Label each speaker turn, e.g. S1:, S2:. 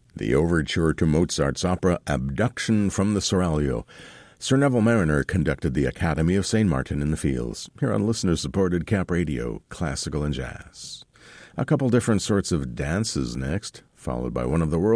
S1: the overture to Mozart's opera Abduction from the Seraglio. Sir Neville Mariner conducted the Academy of St. Martin in the Fields, here on listener-supported Cap Radio, Classical and Jazz. A couple different sorts of dances next, followed by one of the world's